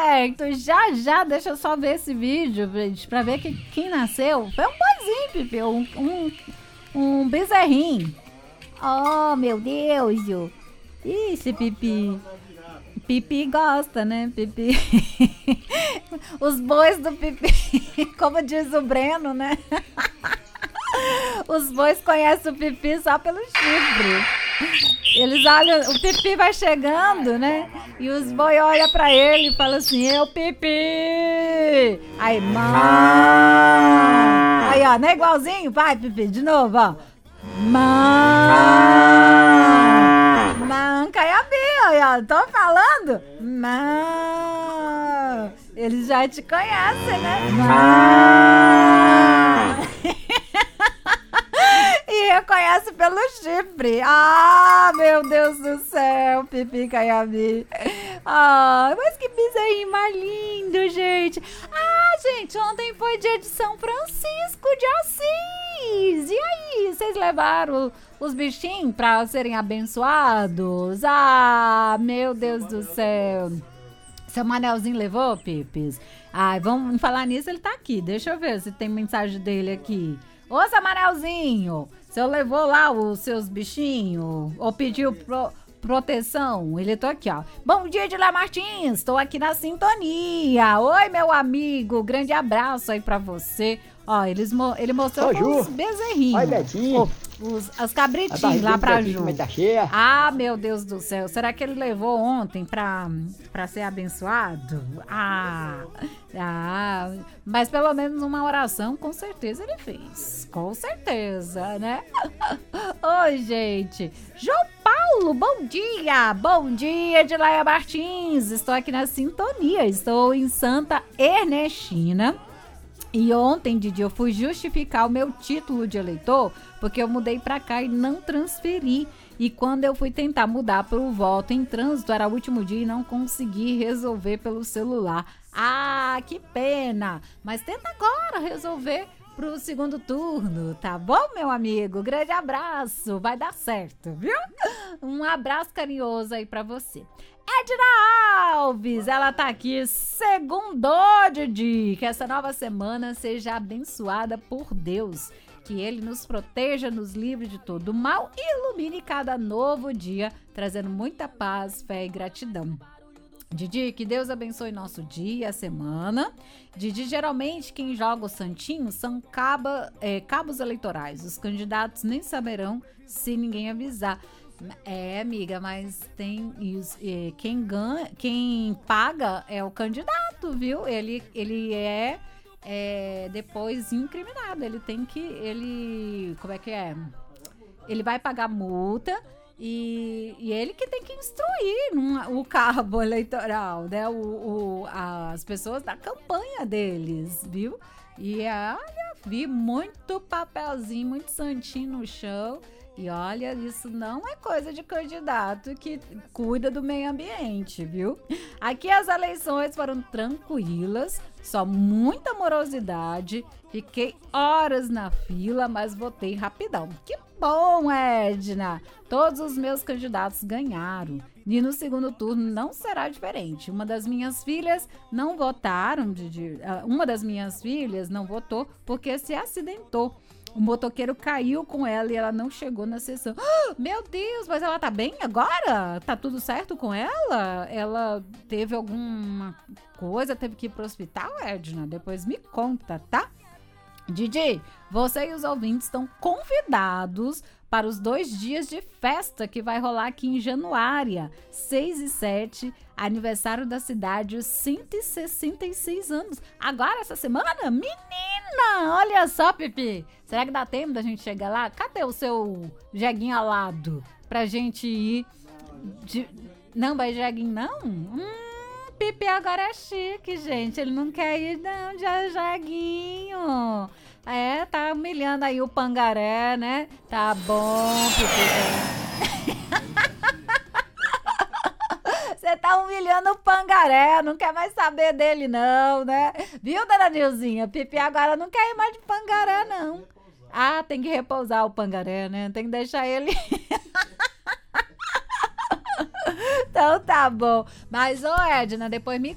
certo. Já, já, deixa eu só ver esse vídeo, gente, pra ver que quem nasceu foi um boizinho, Pipi, um bezerrinho. Oh, meu Deus, Ju. Ixi, Pipi. Pipi gosta, né, Pipi? Os bois do Pipi, como diz o Breno, né? Os bois conhecem o Pipi só pelo chifre. Eles olham, o Pipi vai chegando, né? E os boi olham pra ele e falam assim, é o Pipi! Aí, mãe! Aí, ó, não é igualzinho? Vai, Pipi, de novo, ó. Manca e a Bia, ó, tô falando? Eles já te conhecem, né? E reconhece pelo chifre. Ah, meu Deus do céu, Pipi Caiabi. Ah, mas que bezerrinho mais lindo, gente. Ah, gente, ontem foi dia de São Francisco de Assis. E aí, vocês levaram os bichinhos pra serem abençoados? Ah, meu Deus do céu. Seu Manelzinho levou, Pipis? Ai, vamos falar nisso, ele tá aqui. Deixa eu ver se tem mensagem dele aqui. Ô, seu Manelzinho, você levou lá os seus bichinhos? Ou pediu proteção? Ele tá aqui, ó. Bom dia, Edilé Martins, estou aqui na sintonia. Oi, meu amigo, grande abraço aí pra você. Ó, ele mostrou os bezerrinhos. Oi, Betinho. Os cabritinhos lá pra Ju. Tá cheia. Ah, meu Deus do céu. Será que ele levou ontem pra ser abençoado? Mas pelo menos uma oração com certeza ele fez. Com certeza, né? Oi, gente. João Paulo, bom dia. Bom dia, Edileia Martins. Estou aqui na sintonia. Estou em Santa Ernestina. E ontem, Didi, eu fui justificar o meu título de eleitor porque eu mudei pra cá e não transferi. E quando eu fui tentar mudar pro voto em trânsito, era o último dia e não consegui resolver pelo celular. Ah, que pena! Mas tenta agora resolver pro segundo turno, tá bom, meu amigo? Grande abraço, vai dar certo, viu? Um abraço carinhoso aí pra você. Edna Alves, ela tá aqui, segundou, Didi, que essa nova semana seja abençoada por Deus, que Ele nos proteja, nos livre de todo mal e ilumine cada novo dia, trazendo muita paz, fé e gratidão. Didi, que Deus abençoe nosso dia, a semana. Didi, geralmente quem joga o santinho são cabos eleitorais, os candidatos nem saberão se ninguém avisar. É, amiga, mas tem isso. Quem paga é o candidato, viu? Ele é depois incriminado. Como é que é? Ele vai pagar multa e ele que tem que instruir o cabo eleitoral, né? As pessoas da campanha deles, viu? E olha, vi muito papelzinho, muito santinho no chão. E olha, isso não é coisa de candidato que cuida do meio ambiente, viu? Aqui as eleições foram tranquilas, só muita morosidade. Fiquei horas na fila, mas votei rapidão. Que bom, Edna! Todos os meus candidatos ganharam. E no segundo turno não será diferente. Uma das minhas filhas não votaram, uma das minhas filhas não votou porque se acidentou. O motoqueiro caiu com ela e ela não chegou na sessão. Meu Deus, mas ela tá bem agora? Tá tudo certo com ela? Ela teve alguma coisa? Teve que ir pro hospital, Edna? Depois me conta, tá? Didi, você e os ouvintes estão convidados para os 2 dias de festa que vai rolar aqui em Januária, 6 e 7, aniversário da cidade, 166 anos. Agora, essa semana, menina, olha só, Pipi, será que dá tempo da gente chegar lá? Cadê o seu jeguinho alado pra gente ir? Não vai jeguinho, não? Pipi agora é chique, gente, ele não quer ir não, de jeguinho. Tá humilhando aí o pangaré, né? Tá bom, Pipi. Você tá humilhando o pangaré, não quer mais saber dele não, né? Viu, dona Nilzinha? Pipi agora não quer ir mais de pangaré, não. Tem que repousar o pangaré, né? Tem que deixar ele... Então tá bom. Mas, Edna, depois me